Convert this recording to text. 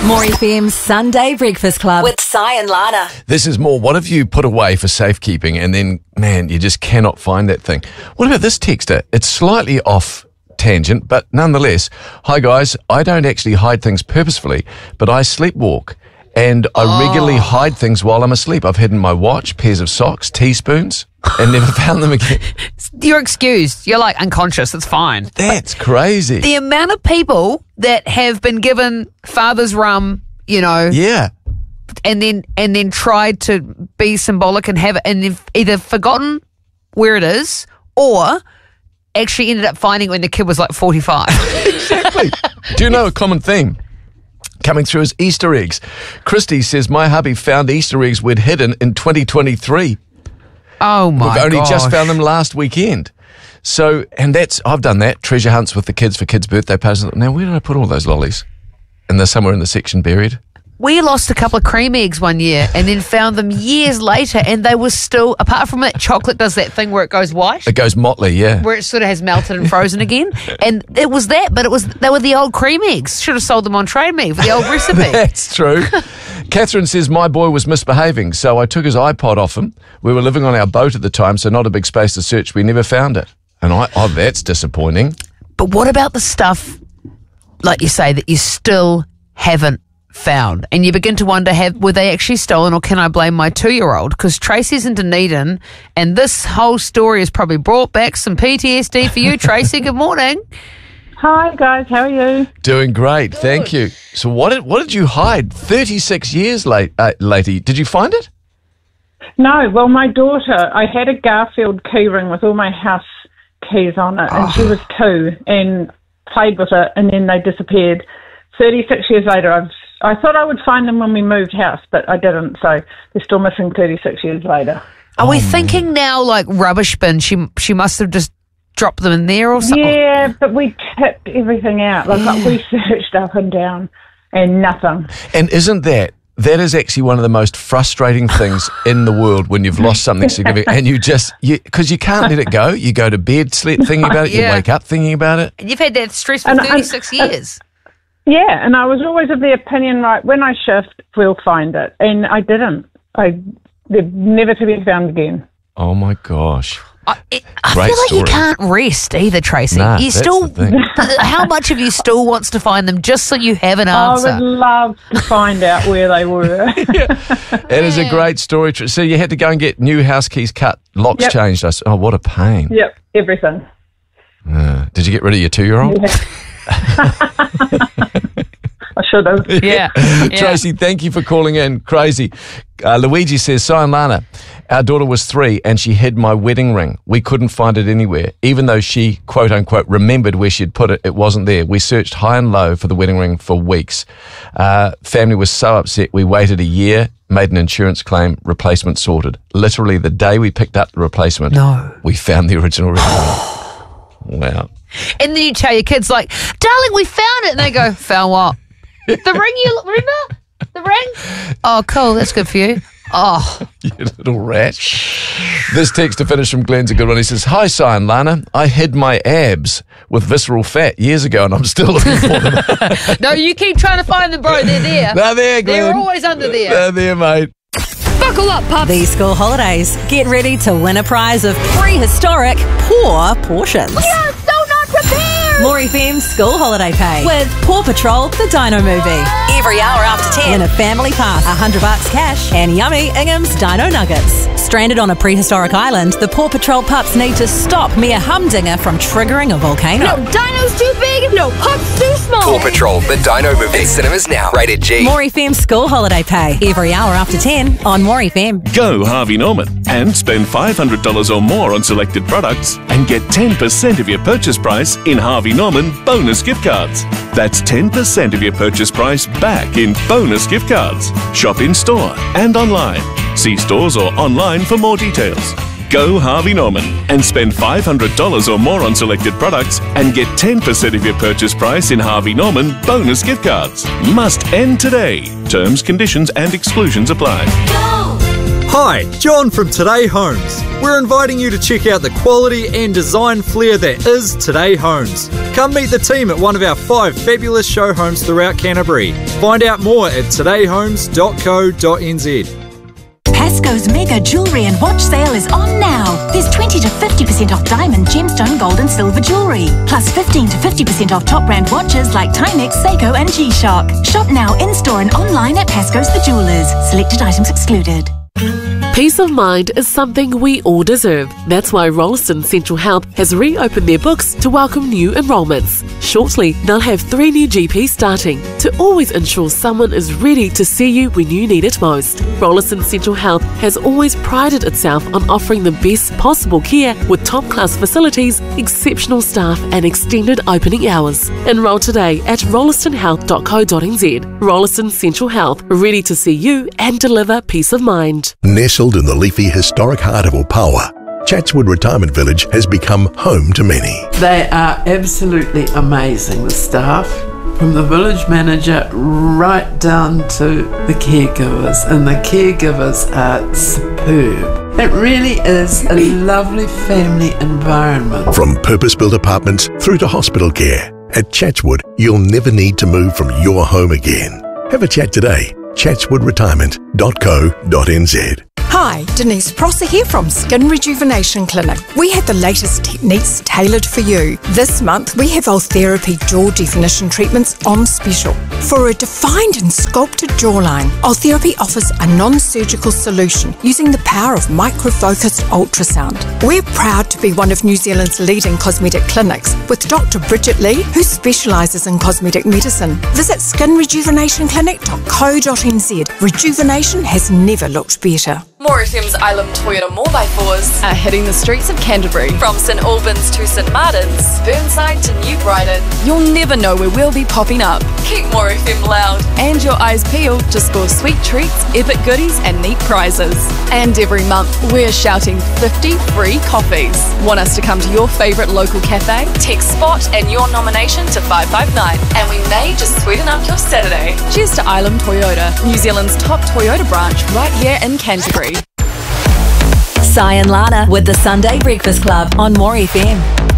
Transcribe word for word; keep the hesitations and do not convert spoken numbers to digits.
More F M's Sunday Breakfast Club with Si and Lana. This is more, what have you put away for safekeeping and then, man, you just cannot find that thing? What about this texter? It's slightly off tangent, but nonetheless. Hi guys, I don't actually hide things purposefully, but I sleepwalk and I Oh. regularly hide things while I'm asleep. I've hidden my watch, pairs of socks, teaspoons, and never found them again. You're excused. You're like unconscious. It's fine. That's crazy. The amount of people that have been given father's rum, you know, Yeah. and then and then tried to be symbolic and have it, and they've either forgotten where it is or actually ended up finding it when the kid was like forty-five. Exactly. Do you know a common theme coming through is Easter eggs? Christy says, my hubby found Easter eggs we'd hidden in twenty twenty-three. Oh my god! We've only just found them last weekend. So, and that's, I've done that, treasure hunts with the kids for kids' birthday parties. Now, where did I put all those lollies? And they're somewhere in the section buried. We lost a couple of cream eggs one year and then found them years later, and they were still, apart from it, chocolate does that thing where it goes white. It goes motley, yeah. Where it sort of has melted and frozen again. And it was that, but it was they were the old cream eggs. Should have sold them on Trade Me for the old recipe. That's true. Catherine says, my boy was misbehaving, so I took his iPod off him. We were living on our boat at the time, so not a big space to search. We never found it. And I, oh, that's disappointing. But what about the stuff, like you say, that you still haven't found? And you begin to wonder, have were they actually stolen, or can I blame my two-year-old? Because Tracy's in Dunedin, and this whole story has probably brought back some P T S D for you, Tracy. Good morning. Hi guys, how are you? Doing great, thank you. So what did what did you hide thirty-six years late, uh, later? Did you find it? No, well, my daughter, I had a Garfield key ring with all my house keys on it, and she was two, and played with it, and then they disappeared. thirty-six years later, I've, I thought I would find them when we moved house, but I didn't, so they're still missing thirty-six years later. Are we thinking now like rubbish bin? She she must have just dropped them in there or something. Yeah, but we tipped everything out. Like, we searched up and down, and nothing. And isn't that, that is actually one of the most frustrating things in the world when you've lost something significant and you just, you because you can't let it go. You go to bed sleep thinking about it, you Yeah. wake up thinking about it. And you've had that stress for And- and- thirty-six and- years. Yeah, and I was always of the opinion, right, when I shift, we'll find it. And I didn't. I They're never to be found again. Oh my gosh. I, it, I Great feel like story. you can't rest either, Tracy. Nah, you that's still, the thing. how much of you still wants to find them just so you have an I answer? would love to find out where they were. It is a great story. So you had to go and get new house keys cut, locks Yep. changed. I s- Oh, what a pain. Yep, everything. Uh, did you get rid of your two-year-old? I should have. Yeah. yeah. Tracy, thank you for calling in. Crazy. Uh, Luigi says, Si and Lana, our daughter was three and she hid my wedding ring. We couldn't find it anywhere. Even though she, quote unquote, remembered where she'd put it, it wasn't there. We searched high and low for the wedding ring for weeks. Uh, family was so upset. We waited a year, made an insurance claim, replacement sorted. Literally the day we picked up the replacement, No. we found the original ring. Wow. And then you tell your kids, like, darling, we found it. And they go, found what? The ring you, remember? The ring? Oh, cool. That's good for you. Oh, You little rat. This text to finish from Glenn's a good one. He says, hi, Si and Lana. I hid my abs with visceral fat years ago and I'm still looking for them. no, you keep trying to find them, bro. They're there. They're there, Glenn. They're always under there. They're there, mate. Buckle up, pups. These school holidays, get ready to win a prize of prehistoric poor portions. We are so not prepared. More F M's School Holiday Pay with Paw Patrol, the Dino Movie. Every hour after ten, win a family pass, a hundred bucks cash, and yummy Ingham's Dino Nuggets. Stranded on a prehistoric island, the Paw Patrol pups need to stop Mia Humdinger from triggering a volcano. No dino's too big, no pups too small. Paw Patrol, the Dino Movie. In cinemas now. Rated G. More F M's School Holiday Pay every hour after ten on More F M. Go Harvey Norman and spend five hundred dollars or more on selected products and get ten percent of your purchase price in Harvey Norman bonus gift cards. That's ten percent of your purchase price back in bonus gift cards. Shop in store and online. See stores or online for more details. Go Harvey Norman and spend five hundred dollars or more on selected products and get ten percent of your purchase price in Harvey Norman bonus gift cards. Must end today. Terms, conditions and exclusions apply. Hi, John from Today Homes. We're inviting you to check out the quality and design flair that is Today Homes. Come meet the team at one of our five fabulous show homes throughout Canterbury. Find out more at today homes dot co dot n z. Pasco's mega jewellery and watch sale is on now. There's twenty to fifty percent off diamond, gemstone, gold and silver jewellery. Plus fifteen to fifty percent off top brand watches like Timex, Seiko and G-Shock. Shop now in-store and online at Pasco's The Jewellers. Selected items excluded. Peace of mind is something we all deserve. That's why Rolleston Central Health has reopened their books to welcome new enrolments. Shortly, they'll have three new G Ps starting to always ensure someone is ready to see you when you need it most. Rolleston Central Health has always prided itself on offering the best possible care with top-class facilities, exceptional staff and extended opening hours. Enroll today at rolleston health dot co dot n z. Rolleston Central Health, ready to see you and deliver peace of mind. Nestled in the leafy historic heart of Opawa, Chatswood Retirement Village has become home to many. They are absolutely amazing, the staff, from the village manager right down to the caregivers, and the caregivers are superb. It really is a lovely family environment. From purpose-built apartments through to hospital care, at Chatswood you'll never need to move from your home again. Have a chat today. chatswood retirement dot co dot n z. Hi, Denise Prosser here from Skin Rejuvenation Clinic. We have the latest techniques tailored for you. This month, we have Ultherapy jaw definition treatments on special. For a defined and sculpted jawline, Ultherapy offers a non-surgical solution using the power of micro-focused ultrasound. We're proud to be one of New Zealand's leading cosmetic clinics with Doctor Bridget Lee, who specialises in cosmetic medicine. Visit skin rejuvenation clinic dot co dot n z. Rejuvenation has never looked better. More F M's Island Toyota four by fours are hitting the streets of Canterbury. From St Albans to St Martins, Burnside to New Brighton, you'll never know where we'll be popping up. Keep More F M loud and your eyes peeled to score sweet treats, epic goodies and neat prizes. And every month, we're shouting fifty free coffees. Want us to come to your favourite local cafe? Text SPOT and your nomination to five five nine and we may just sweeten up your Saturday. Cheers to Island Toyota, New Zealand's top Toyota branch right here in Canterbury. Si and Lana with the Sunday Breakfast Club on More F M.